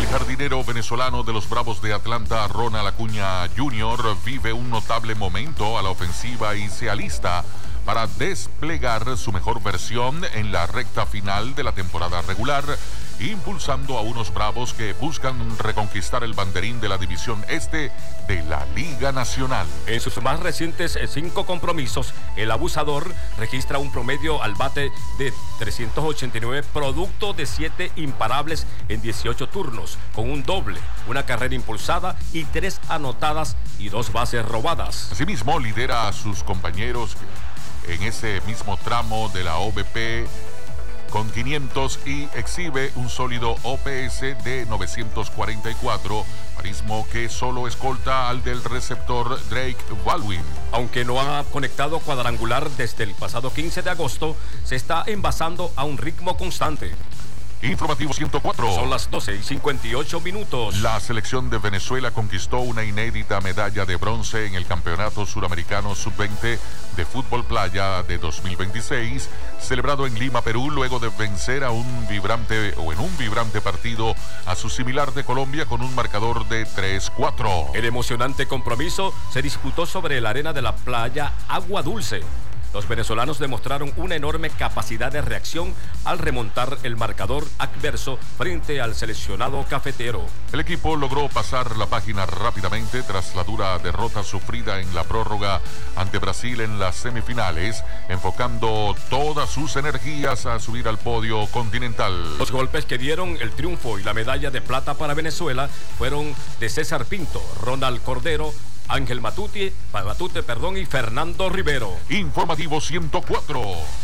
El jardinero venezolano de los Bravos de Atlanta, Ronald Acuña Jr., vive un notable momento a la ofensiva y se alista para desplegar su mejor versión en la recta final de la temporada regular, impulsando a unos Bravos que buscan reconquistar el banderín de la División Este de la Liga Nacional. En sus más recientes 5 compromisos, el abusador registra un promedio al bate de 389, producto de 7 imparables en 18 turnos, con un doble, una carrera impulsada y 3 anotadas y 2 bases robadas. Asimismo, lidera a sus compañeros en ese mismo tramo de la OBP con 500 y exhibe un sólido OPS de 944, mismo que solo escolta al del receptor Drake Baldwin. Aunque no ha conectado cuadrangular desde el pasado 15 de agosto, se está envasando a un ritmo constante. Informativo 104. Son las 12:58. La selección de Venezuela conquistó una inédita medalla de bronce en el Campeonato Suramericano Sub-20 de Fútbol Playa de 2026, celebrado en Lima, Perú, luego de vencer en un vibrante partido a su similar de Colombia con un marcador de 3-4. El emocionante compromiso se disputó sobre la arena de la playa Agua Dulce. Los venezolanos demostraron una enorme capacidad de reacción al remontar el marcador adverso frente al seleccionado cafetero. El equipo logró pasar la página rápidamente tras la dura derrota sufrida en la prórroga ante Brasil en las semifinales, enfocando todas sus energías a subir al podio continental. Los golpes que dieron el triunfo y la medalla de plata para Venezuela fueron de César Pinto, Ronald Cordero, Ángel Matute y Fernando Rivero. Informativo 104.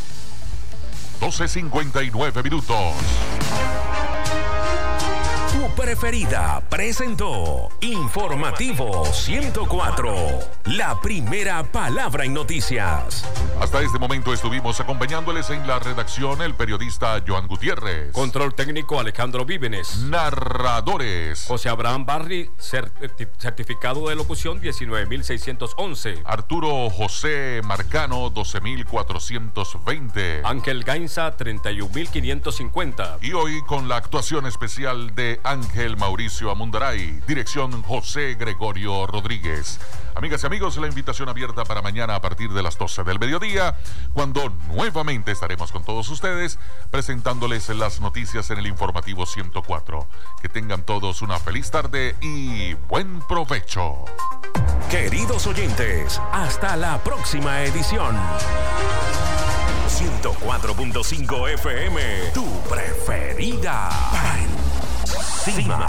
12:59. Tu preferida presentó Informativo 104, la primera palabra en noticias. Hasta este momento estuvimos acompañándoles en la redacción el periodista Joan Gutiérrez. Control técnico Alejandro Vívenes. Narradores José Abraham Barri, certificado de locución 19.611. Arturo José Marcano 12.420. Ángel Gainza 31.550. Y hoy con la actuación especial de Ángel Mauricio Amundaray, dirección José Gregorio Rodríguez. Amigas y amigos, la invitación abierta para mañana a partir de las 12 del mediodía, cuando nuevamente estaremos con todos ustedes presentándoles las noticias en el Informativo 104. Que tengan todos una feliz tarde y buen provecho. Queridos oyentes, hasta la próxima edición. 104.5 FM, tu preferida. Cima.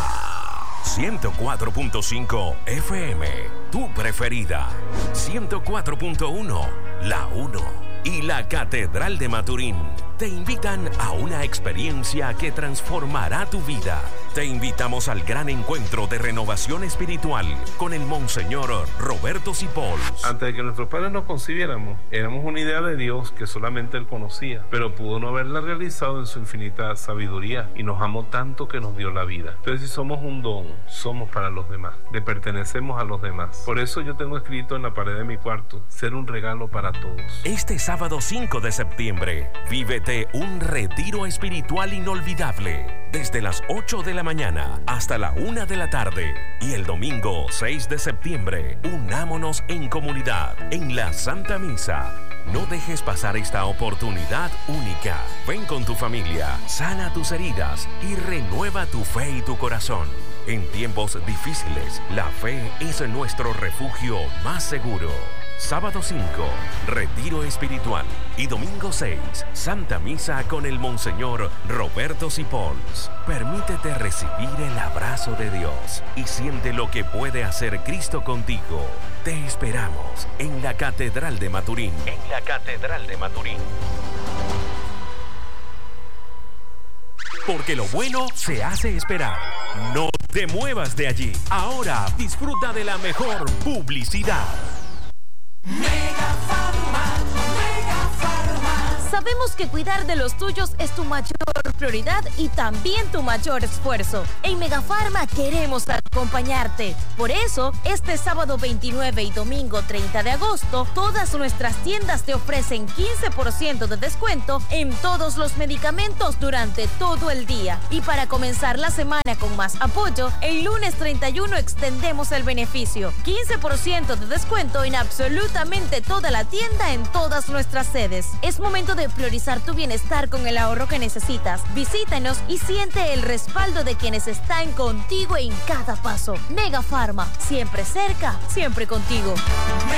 104.5 FM, tu preferida. 104.1, la 1. Y la Catedral de Maturín te invitan a una experiencia que transformará tu vida. Te invitamos al gran encuentro de renovación espiritual con el Monseñor Roberto Cipols. Antes de que nuestros padres nos concibiéramos, éramos una idea de Dios que solamente Él conocía, pero pudo no haberla realizado en su infinita sabiduría y nos amó tanto que nos dio la vida. Entonces, si somos un don, somos para los demás, le pertenecemos a los demás. Por eso yo tengo escrito en la pared de mi cuarto: ser un regalo para todos. Este sábado 5 de septiembre, vívete un retiro espiritual inolvidable. Desde las 8 de la mañana hasta la 1 de la tarde. Y el domingo 6 de septiembre, unámonos en comunidad en la Santa Misa. No dejes pasar esta oportunidad única. Ven con tu familia, sana tus heridas y renueva tu fe y tu corazón. En tiempos difíciles, la fe es nuestro refugio más seguro. Sábado 5, retiro espiritual. Y domingo 6, Santa Misa con el Monseñor Roberto Cipols. Permítete recibir el abrazo de Dios y siente lo que puede hacer Cristo contigo. Te esperamos en la Catedral de Maturín. En la Catedral de Maturín. Porque lo bueno se hace esperar. No te muevas de allí. Ahora disfruta de la mejor publicidad. Mega Pharma Sabemos que cuidar de los tuyos es tu mayor prioridad y también tu mayor esfuerzo. En Megafarma queremos acompañarte. Por eso, este sábado 29 y domingo 30 de agosto, todas nuestras tiendas te ofrecen 15% de descuento en todos los medicamentos durante todo el día. Y para comenzar la semana con más apoyo, el lunes 31 extendemos el beneficio. 15% de descuento en absolutamente toda la tienda en todas nuestras sedes. Es momento de priorizar tu bienestar con el ahorro que necesitas. Visítanos y siente el respaldo de quienes están contigo en cada paso. Megafarma, siempre cerca, siempre contigo.